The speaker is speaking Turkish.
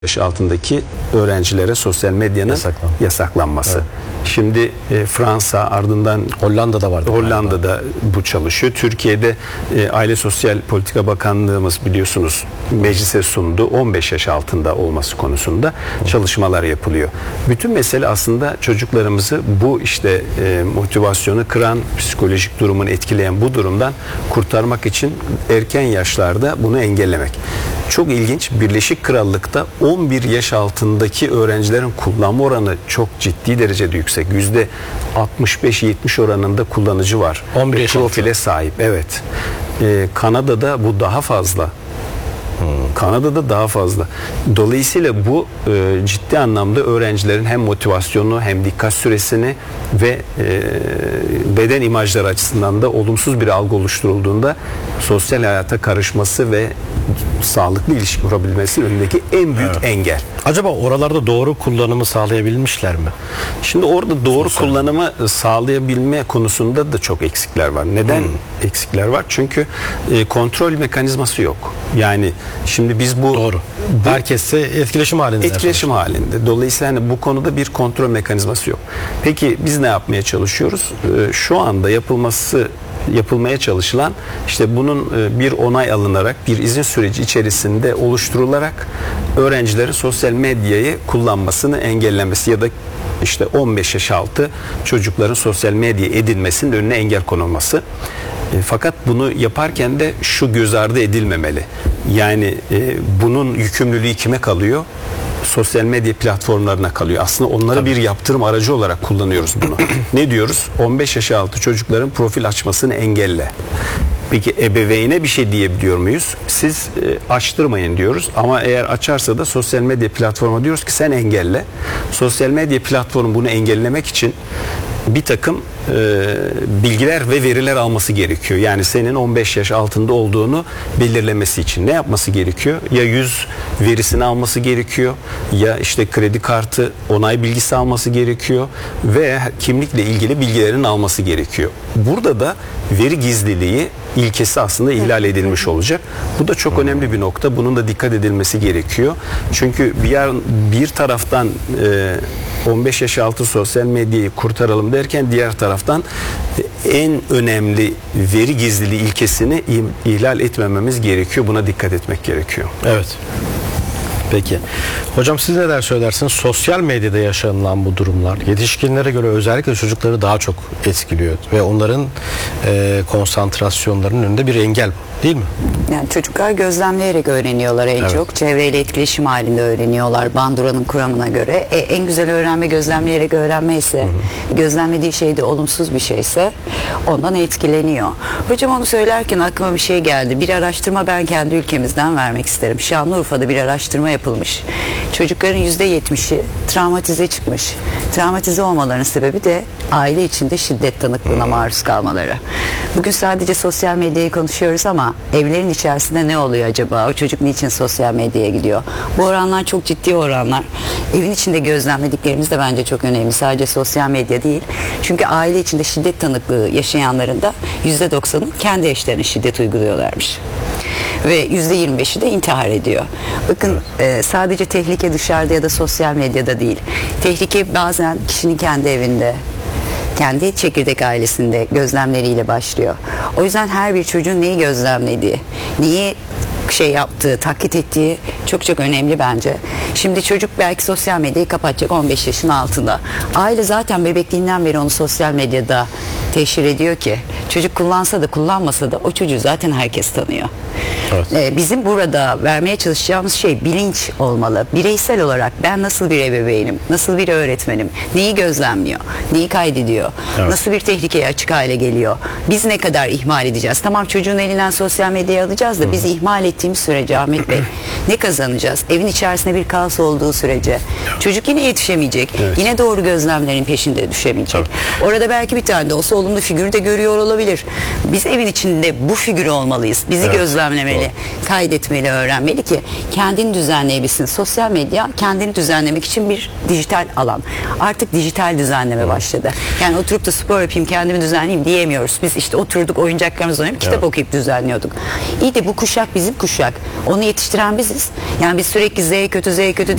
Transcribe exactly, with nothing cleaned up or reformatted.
yaş altındaki öğrencilere sosyal medyanın Yasaklan. yasaklanması. Evet. Şimdi e, Fransa, ardından Hollanda'da vardı. Hollanda'da galiba bu çalışıyor. Türkiye'de e, Aile Sosyal Politika Bakanlığımız biliyorsunuz meclise sundu. on beş yaş altında olması konusunda çalışmalar yapılıyor. Bütün mesele aslında çocuklarımızı bu işte e, motivasyonu kıran, psikolojik durumunu etkileyen bu durumdan kurtarmak için erken yaşlarda bunu engellemek. Çok ilginç, Birleşik Krallık'ta on bir yaş altındaki öğrencilerin kullanma oranı çok ciddi derecede yüksek. yüzde altmış beş yetmiş oranında kullanıcı var. on bir yaş profile altı. sahip. Evet. Ee, Kanada'da bu daha fazla. Hmm. Kanada'da daha fazla. Dolayısıyla bu e, ciddi anlamda öğrencilerin hem motivasyonunu hem dikkat süresini ve e, beden imajları açısından da olumsuz bir algı oluşturulduğunda sosyal hayata karışması ve sağlıklı ilişki kurabilmesinin önündeki en büyük evet. engel. Acaba oralarda doğru kullanımı sağlayabilmişler mi? Şimdi orada doğru sosyal kullanımı sağlayabilme konusunda da çok eksikler var. Neden hmm. eksikler var? Çünkü e, kontrol mekanizması yok. Yani şimdi biz bu doğru. Bu, herkese etkileşim halinde. Etkileşim sonuçta. halinde. Dolayısıyla hani bu konuda bir kontrol mekanizması yok. Peki biz ne yapmaya çalışıyoruz? E, şu anda yapılması yapılmaya çalışılan işte bunun bir onay alınarak bir izin süreci içerisinde oluşturularak öğrencilerin sosyal medyayı kullanmasını engellemesi ya da işte on beş yaş altı çocukların sosyal medya edinmesinin önüne engel konulması. E, fakat bunu yaparken de şu göz ardı edilmemeli. Yani e, bunun yükümlülüğü kime kalıyor? Sosyal medya platformlarına kalıyor. Aslında onları Tabii. bir yaptırım aracı olarak kullanıyoruz bunu. Ne diyoruz? on beş yaş altı çocukların profil açmasını engelle. Peki ebeveyne bir şey diyebiliyor muyuz? Siz e, açtırmayın diyoruz ama eğer açarsa da sosyal medya platforma diyoruz ki sen engelle. Sosyal medya platformu bunu engellemek için bir takım e, bilgiler ve veriler alması gerekiyor. Yani senin on beş yaş altında olduğunu belirlemesi için ne yapması gerekiyor? Ya yüz verisini alması gerekiyor, ya işte kredi kartı onay bilgisi alması gerekiyor ve kimlikle ilgili bilgilerin alması gerekiyor. Burada da veri gizliliği ilkesi aslında ihlal edilmiş olacak. Bu da çok önemli bir nokta. Bunun da dikkat edilmesi gerekiyor. Çünkü bir, yer, bir taraftan e, on beş yaş altı sosyal medyayı kurtaralım derken diğer taraftan en önemli veri gizliliği ilkesini ihlal etmememiz gerekiyor. Buna dikkat etmek gerekiyor. Evet. Peki. Hocam siz neler söylersiniz? Sosyal medyada yaşanılan bu durumlar yetişkinlere göre özellikle çocukları daha çok etkiliyor ve onların e, konsantrasyonlarının önünde bir engel bu, değil mi? Yani çocuklar gözlemleyerek öğreniyorlar en evet. çok. Çevreyle etkileşim halinde öğreniyorlar Bandura'nın kuramına göre. E, en güzel öğrenme gözlemleyerek öğrenme ise, hı hı. gözlemlediği şey de olumsuz bir şeyse ondan etkileniyor. Hocam onu söylerken aklıma bir şey geldi. Bir araştırma ben kendi ülkemizden vermek isterim. Şanlıurfa'da bir araştırma yapılmış. Çocukların yüzde yetmişi travmatize çıkmış. Travmatize olmalarının sebebi de aile içinde şiddet tanıklığına maruz kalmaları. Bugün sadece sosyal medyayı konuşuyoruz ama evlerin içerisinde ne oluyor acaba? O çocuk niçin sosyal medyaya gidiyor? Bu oranlar çok ciddi oranlar. Evin içinde gözlemlediklerimiz de bence çok önemli. Sadece sosyal medya değil. Çünkü aile içinde şiddet tanıklığı yaşayanların da yüzde doksanı kendi eşlerine şiddet uyguluyorlarmış. Ve yüzde yirmi beşi de intihar ediyor. Bakın evet. e, sadece tehlike dışarıda ya da sosyal medyada değil. Tehlike bazen kişinin kendi evinde, kendi çekirdek ailesinde gözlemleriyle başlıyor. O yüzden her bir çocuğun neyi gözlemlediği, neyi şey yaptığı, taklit ettiği çok çok önemli bence. Şimdi çocuk belki sosyal medyayı kapatacak on beş yaşın altında. Aile zaten bebekliğinden beri onu sosyal medyada teşhir ediyor ki çocuk kullansa da kullanmasa da o çocuğu zaten herkes tanıyor. Evet. Ee, bizim burada vermeye çalışacağımız şey bilinç olmalı. Bireysel olarak ben nasıl bir ebeveynim, nasıl bir öğretmenim, neyi gözlemliyor, neyi kaydediyor, evet. nasıl bir tehlikeye açık hale geliyor, biz ne kadar ihmal edeceğiz. Tamam çocuğun elinden sosyal medyayı alacağız da Hı. biz ihmal ettiğimiz sürece Ahmet Bey ne kazanacağız? Evin içerisinde bir kaos olduğu sürece çocuk yine yetişemeyecek, evet. yine doğru gözlemlerin peşinde düşemeyecek. Tabii. Orada belki bir tane de olsa olumlu figürü de görüyor olabilir. Biz evin içinde bu figür olmalıyız. Bizi Evet, gözlemlemeli, doğru. kaydetmeli, öğrenmeli ki kendini düzenleyebilsin. Sosyal medya kendini düzenlemek için bir dijital alan. Artık dijital düzenleme başladı. Yani oturup da spor yapayım, kendimi düzenleyeyim diyemiyoruz. Biz işte oturduk, oyuncaklarımızı oynayıp kitap Evet. okuyup düzenliyorduk. İyi de bu kuşak bizim kuşak. Onu yetiştiren biziz. Yani biz sürekli Z kötü, Z kötü